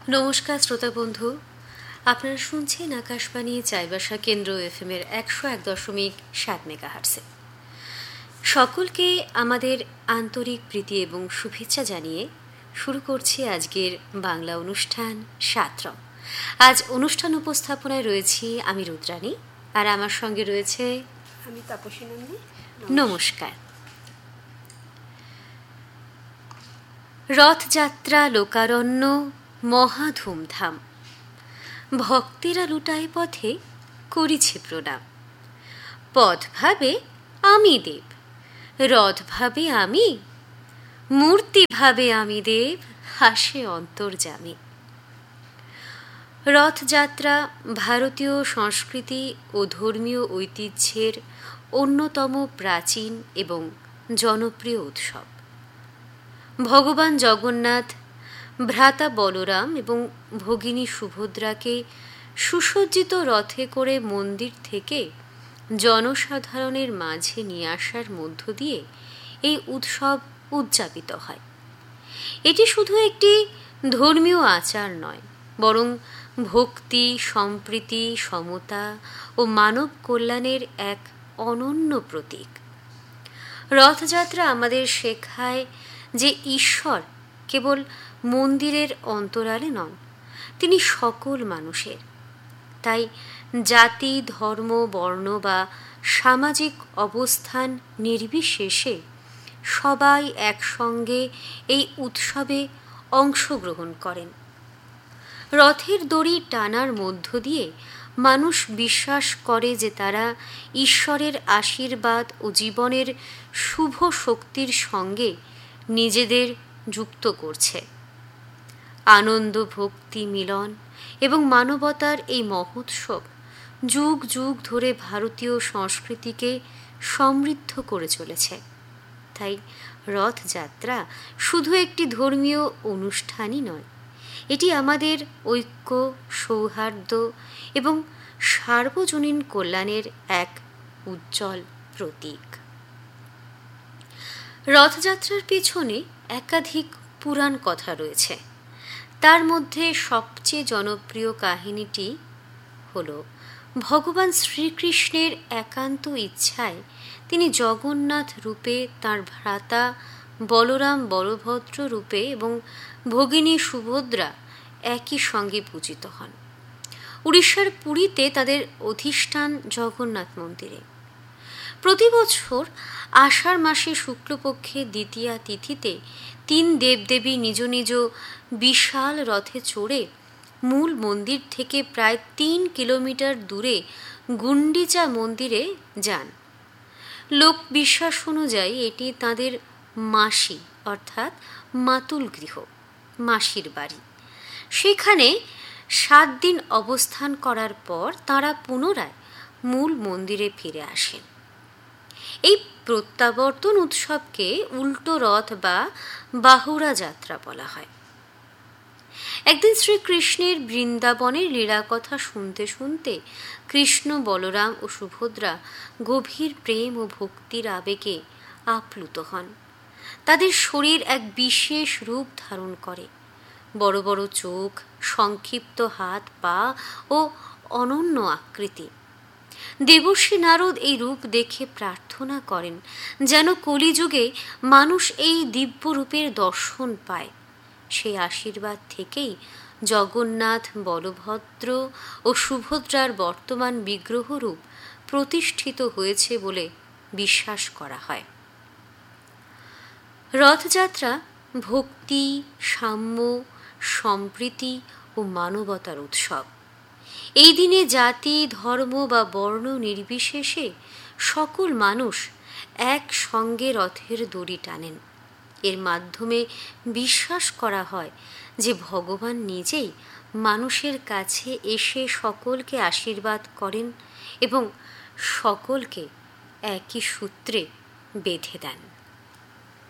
নমস্কার শ্রোতা বন্ধু, আপনারা শুনছেন আকাশবাণী চাইবাসা কেন্দ্র FM-এর 101.7 মেগাহার্টসে। সকলকে আমাদের আন্তরিক প্রীতি এবং শুভেচ্ছা জানিয়ে শুরু করছি আজকের বাংলা অনুষ্ঠান সাতরং। আজ অনুষ্ঠান উপস্থাপনায় রয়েছি আমি রুদ্রাণী, আর আমার সঙ্গে রয়েছে আমি তাপসী নন্দী। নমস্কার। রথযাত্রা লোকারণ্য মহা ধুমধাম, ভক্তেরা লুটায় পথে করিছে প্রণাম। পথ ভাবে আমি দেব, রথ ভাবে আমি, মূর্তি ভাবে আমি দেব, হাসে অন্তর্যামী। রথযাত্রা ভারতীয় সংস্কৃতি ও ধর্মীয় ঐতিহ্যের অন্যতম প্রাচীন এবং জনপ্রিয় উৎসব। ভগবান জগন্নাথ, ভ্রাতা বলরাম এবং ভগিনী সুভদ্রাকে সুসজ্জিত রথে করে মন্দির থেকে জনসাধারণের মাঝে নিয়ে আসার মধ্য দিয়ে এই উৎসব উদযাপিত হয়। এটি শুধু একটি ধর্মীয় আচার নয়, বরং ভক্তি, সম্প্রীতি, সমতা ও মানব কল্যাণের এক অনন্য প্রতীক। রথযাত্রা আমাদের শেখায় যে ঈশ্বর কেবল মন্দিরের অন্তরালে নন, তিনি সকল মানুষের। তাই জাতি, ধর্ম, বর্ণ বা সামাজিক অবস্থান নির্বিশেষে সবাই একসঙ্গে এই উৎসবে অংশগ্রহণ করেন। রথের দড়ি টানার মধ্য দিয়ে মানুষ বিশ্বাস করে যে তারা ঈশ্বরের আশীর্বাদ ও জীবনের শুভ শক্তির সঙ্গে নিজেদের যুক্ত করছে। আনন্দ, ভক্তি, মিলন এবং মানবতার এই মহোৎসব যুগ যুগ ধরে ভারতীয় সংস্কৃতিকে সমৃদ্ধ করে চলেছে। তাই রথযাত্রা শুধু একটি ধর্মীয় অনুষ্ঠানই নয়, এটি আমাদের ঐক্য, সৌহার্দ্য এবং সার্বজনীন কল্যাণের এক উজ্জ্বল প্রতীক। রথযাত্রার পেছনে একাধিক পুরাণ কথা রয়েছে। তার মধ্যে সবচেয়ে জনপ্রিয় কাহিনীটি হল ভগবান শ্রীকৃষ্ণের একান্ত ইচ্ছায় তিনি জগন্নাথ রূপে, তাঁর ভ্রাতা বলরাম বলভদ্র রূপে এবং ভগিনী সুভদ্রা একই সঙ্গে পূজিত হন। উড়িষ্যার পুরীতে তাদের অধিষ্ঠান জগন্নাথ মন্দিরে। প্রতি বছর আষাঢ় মাসে শুক্লপক্ষে দ্বিতীয়া তিথিতে তিন দেবদেবী নিজ নিজ বিশাল রথে চড়ে মূল মন্দির থেকে প্রায় 3 কিলোমিটার দূরে গুন্ডিচা মন্দিরে যান। লোক বিশ্বাস অনুযায়ী এটি তাঁদের মাসি অর্থাৎ মাতুল গৃহ, মাসির বাড়ি। সেখানে 7 দিন অবস্থান করার পর তাঁরা পুনরায় মূল মন্দিরে ফিরে আসেন। এই প্রত্যাবর্তন উৎসবকে উল্টো রথ বা বাহুড়া যাত্রা বলা হয়। একদিন শ্রীকৃষ্ণের বৃন্দাবনের লীলা কথা শুনতে শুনতে কৃষ্ণ, বলরাম ও সুভদ্রা গভীর প্রেম ও ভক্তির আবেগে আপ্লুত হন। তাদের শরীর এক বিশেষ রূপ ধারণ করে। বড় বড় চোখ, সংক্ষিপ্ত হাত, পা ও অনন্য আকৃতি। দেবর্ষি নারদ এই রূপ দেখে প্রার্থনা করেন যেন কলিযুগে মানুষ এই দিব্য রূপের দর্শন পায়। সেই আশীর্বাদ থেকেই জগন্নাথ, বলভদ্র ও সুভদ্রার বর্তমান বিগ্রহরূপ প্রতিষ্ঠিত হয়েছে বলে বিশ্বাস করা হয়। রথযাত্রা ভক্তি, সাম্য, সম্প্রীতি ও মানবতার উৎসব। এই দিনে জাতি, ধর্ম বা বর্ণ নির্বিশেষে সকল মানুষ একসঙ্গে রথের দড়ি টানেন। এর মাধ্যমে বিশ্বাস করা হয় যে ভগবান নিজেই মানুষের কাছে এসে সকলকে আশীর্বাদ করেন এবং সকলকে একই সূত্রে বেঁধে দেন।